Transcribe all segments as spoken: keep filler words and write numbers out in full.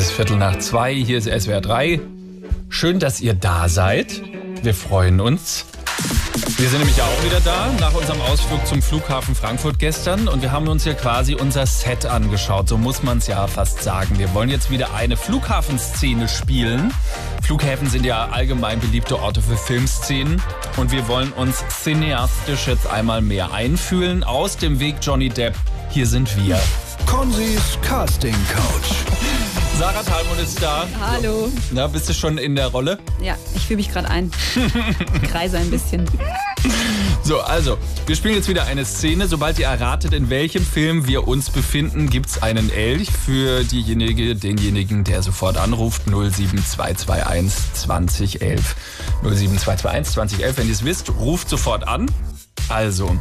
ist Viertel nach zwei, hier ist S W R drei. Schön, dass ihr da seid. Wir freuen uns. Wir sind nämlich ja auch wieder da, nach unserem Ausflug zum Flughafen Frankfurt gestern. Und wir haben uns ja quasi unser Set angeschaut, so muss man es ja fast sagen. Wir wollen jetzt wieder eine Flughafenszene spielen. Flughäfen sind ja allgemein beliebte Orte für Filmszenen. Und wir wollen uns cineastisch jetzt einmal mehr einfühlen. Aus dem Weg Johnny Depp, hier sind wir. Konzis Casting Couch. Sarah Thalmund ist da. Hallo. Na, bist du schon in der Rolle? Ja, ich fühle mich gerade ein. Kreise ein bisschen. So, also, wir spielen jetzt wieder eine Szene. Sobald ihr erratet, in welchem Film wir uns befinden, gibt's einen Elch für diejenige, denjenigen, der sofort anruft. null sieben zwei zwei eins zwanzig elf. null sieben zwei zwei eins zwanzig elf. Wenn ihr es wisst, ruft sofort an. Also,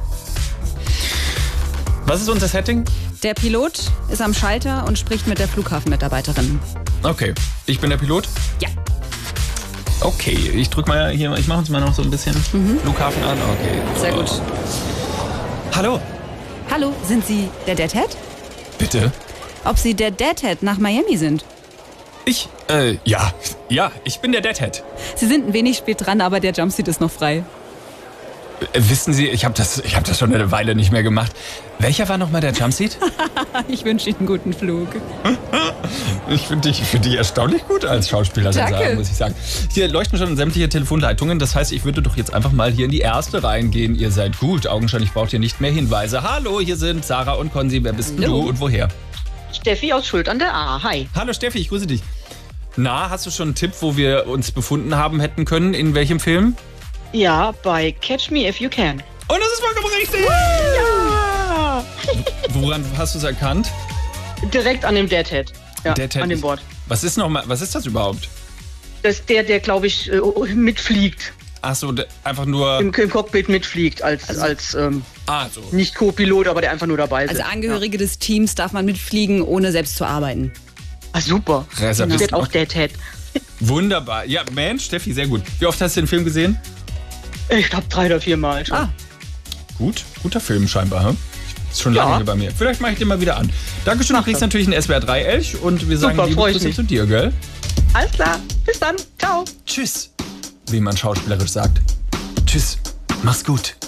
was ist unser Setting? Der Pilot ist am Schalter und spricht mit der Flughafenmitarbeiterin. Okay, ich bin der Pilot? Ja. Okay, ich drück mal hier, ich mache uns mal noch so ein bisschen mhm. Flughafen an. Okay. Sehr gut. Hallo. Hallo, sind Sie der Deadhead? Bitte? Ob Sie der Deadhead nach Miami sind? Ich? Äh, ja. Ja, ich bin der Deadhead. Sie sind ein wenig spät dran, aber der Jumpsuit ist noch frei. Äh, wissen Sie, ich habe das, ich hab das schon eine Weile nicht mehr gemacht. Welcher war nochmal der Jumpsuit? Ich wünsche Ihnen einen guten Flug. Ich finde dich, find dich erstaunlich gut als Schauspieler, Danke. muss ich sagen. Hier leuchten schon sämtliche Telefonleitungen. Das heißt, ich würde doch jetzt einfach mal hier in die erste reingehen. Ihr seid gut. Augenscheinlich braucht ihr nicht mehr Hinweise. Hallo, hier sind Sarah und Konzi. Wer bist Hallo. du und woher? Steffi aus Schuld an der A. Hi. Hallo Steffi, ich grüße dich. Na, hast du schon einen Tipp, wo wir uns befunden haben hätten können? In welchem Film? Ja, bei Catch Me If You Can. Und das ist vollkommen richtig! Ja! Woran hast du es erkannt? Direkt an dem Deadhead. Ja, Deadhead. an dem Board. Was ist noch mal, was ist das überhaupt? Das ist der, der, glaube ich, äh, mitfliegt. Ach so, de- einfach nur... Im, Im Cockpit mitfliegt, als, Also- als ähm, Ah, so. nicht Co-Pilot, aber der einfach nur dabei ist. Also Angehörige des Teams darf man mitfliegen, ohne selbst zu arbeiten. Ah, super. Reservist. Der hat auch Deadhead. Wunderbar. Ja, Mensch, Steffi, sehr gut. Wie oft hast du den Film gesehen? Ich glaube drei oder vier Mal schon. Ah, Gut, guter Film scheinbar. Hm? Ist schon lange Ja. hier bei mir. Vielleicht mache ich den mal wieder an. Dankeschön, du Mach kriegst das. natürlich einen S W R drei Elch und wir sagen Super, liebe freu ich Grüße mich. zu dir, gell? Alles klar. Bis dann. Ciao. Tschüss. Wie man schauspielerisch sagt. Tschüss. Mach's gut.